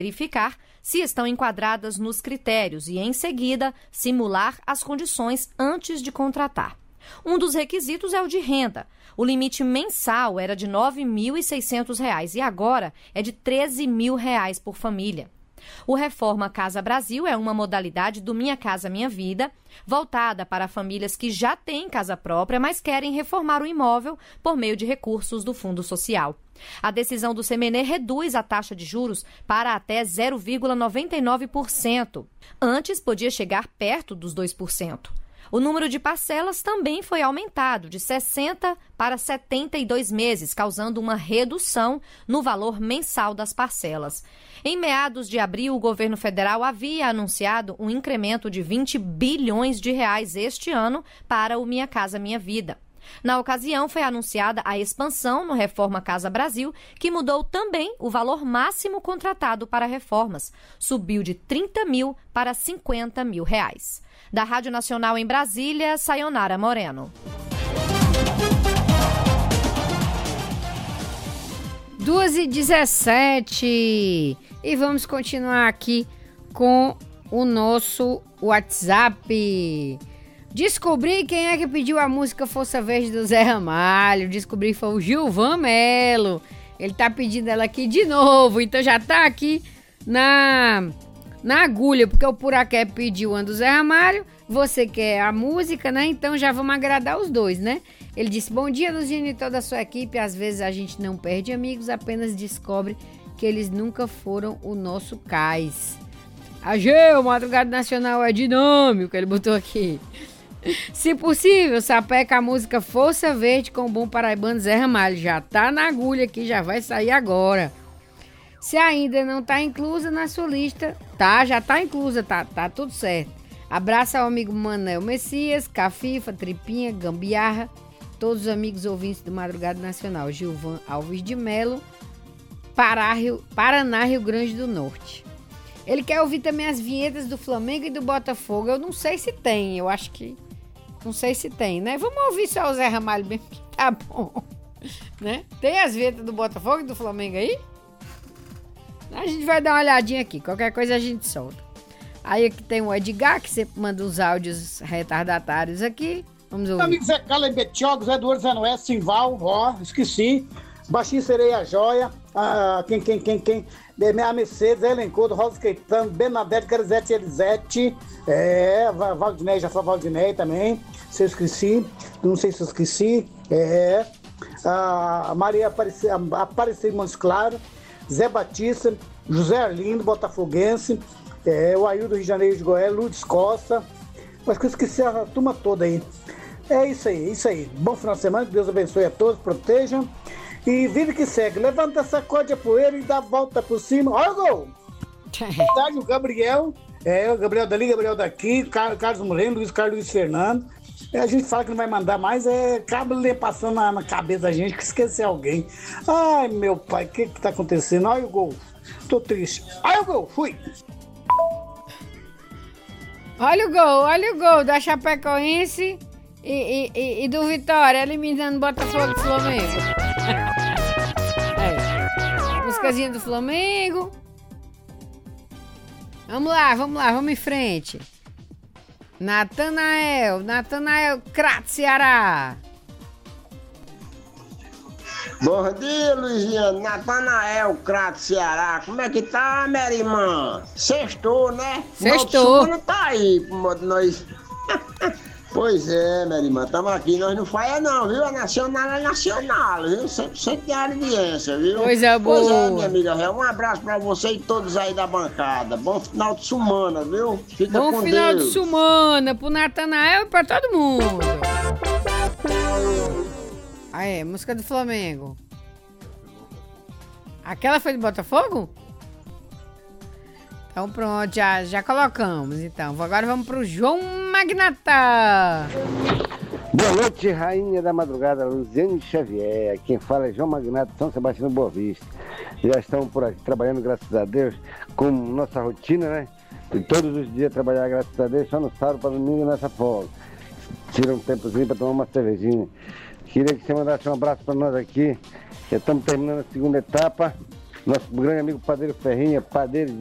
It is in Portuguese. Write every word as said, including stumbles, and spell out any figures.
verificar se estão enquadradas nos critérios e, em seguida, simular as condições antes de contratar. Um dos requisitos é o de renda. O limite mensal era de nove mil e seiscentos reais e agora é de treze mil reais por família. O Reforma Casa Brasil é uma modalidade do Minha Casa Minha Vida, voltada para famílias que já têm casa própria, mas querem reformar o imóvel por meio de recursos do Fundo Social. A decisão do Semenê reduz a taxa de juros para até zero vírgula noventa e nove por cento. Antes, podia chegar perto dos dois por cento. O número de parcelas também foi aumentado de sessenta para setenta e dois meses, causando uma redução no valor mensal das parcelas. Em meados de abril, o governo federal havia anunciado um incremento de vinte bilhões de reais este ano para o Minha Casa Minha Vida. Na ocasião, foi anunciada a expansão no Reforma Casa Brasil, que mudou também o valor máximo contratado para reformas. Subiu de trinta mil para cinquenta mil reais. Da Rádio Nacional em Brasília, Sayonara Moreno. duas e dezessete. E vamos continuar aqui com o nosso WhatsApp. Descobri quem é que pediu a música Força Verde do Zé Ramalho. Descobri que foi o Gilvan Melo. Ele tá pedindo ela aqui de novo. Então já tá aqui na, na agulha, porque o Puraqué pediu uma do Zé Ramalho. Você quer a música, né? Então já vamos agradar os dois, né? Ele disse: bom dia, Luzinho e toda a sua equipe. Às vezes a gente não perde amigos, apenas descobre que eles nunca foram o nosso cais. A G, o Madrugada Nacional é dinâmico, ele botou aqui. Se possível, sapeca a música Força Verde com o bom paraibano Zé Ramalho. Já tá na agulha aqui, já vai sair agora. Se ainda não tá inclusa na sua lista, tá, já tá inclusa, tá, tá tudo certo. Abraço ao amigo Manel Messias, Cafifa, Tripinha, Gambiarra, todos os amigos ouvintes do Madrugada Nacional. Gilvan Alves de Melo, Pará, Rio, Paraná, Rio Grande do Norte. Ele quer ouvir também as vinhetas do Flamengo e do Botafogo. Eu não sei se tem, eu acho que... Não sei se tem, né? Vamos ouvir só o Zé Ramalho mesmo, que tá bom. Né? Tem as vinhetas do Botafogo e do Flamengo aí? A gente vai dar uma olhadinha aqui. Qualquer coisa a gente solta. Aí aqui tem o Edgar, que sempre manda os áudios retardatários aqui. Vamos ouvir. Amigo Zé Carlos em Betioga, Zé Eduardo Zé Noé, Simval, ó, esqueci. Baixinho Sereia Joia, ah, quem, quem, quem, quem? Minha Mercedes, Elencodo, Rosa Caetano, Bernadette, Garizete, Elisete, é, Valdinei, já falou Valdinei também, se eu esqueci, não sei se eu esqueci, é, a Maria Aparecida, Aparecida Montes Claro, Zé Batista, José Arlindo, Botafoguense, é, o Aildo do Rio de Janeiro de Goiás, Lourdes Costa, acho que eu esqueci a turma toda aí. É isso aí, é isso aí. Bom final de semana, que Deus abençoe a todos, protejam. E vive que segue, levanta, sacode a poeira e dá a volta por cima. Olha o gol! Verdade, o Gabriel, é, o Gabriel dali, Gabriel daqui, Carlos Moreno, Luiz Carlos Luiz Fernando. É, a gente fala que não vai mandar mais, é cabelo passando na, na cabeça da gente que esquecer alguém. Ai, meu pai, o que que tá acontecendo? Olha o gol, tô triste. Olha o gol, fui! Olha o gol, olha o gol da Chapecoense e, e, e, e do Vitória, eliminando Botafogo e Flamengo. É. Músicazinha do Flamengo. Vamos lá, vamos lá, vamos em frente. Natanael, Natanael Crato, Ceará. Bom dia, Luizinha. Natanael Crato, Ceará. Como é que tá, minha irmã? Sextou, né? Sextou. Não tá aí, pro modo de nós. Pois é, minha irmã, estamos aqui, nós não falha não, viu? A Nacional é Nacional, viu? cem por cento de audiência, viu? Coisa boa. Pois é, minha amiga, um abraço pra você e todos aí da bancada. Bom final de semana, viu? Fica Bom com final Deus. de semana pro Natanael e pra todo mundo. Aí, música do Flamengo. Aquela foi do Botafogo? Então pronto, já, já colocamos. Então, agora vamos pro João Magnata. Boa noite, rainha da madrugada, Luziane Xavier. Quem fala é João Magnata, São Sebastião do Boa Vista. Já estamos por aqui trabalhando, graças a Deus, com nossa rotina, né? E todos os dias trabalhar, graças a Deus, só no sábado para domingo nessa folga. Tira um tempozinho para tomar uma cervejinha. Queria que você mandasse um abraço para nós aqui. Já estamos terminando a segunda etapa. nosso grande amigo Padeiro Ferrinha, Padeiro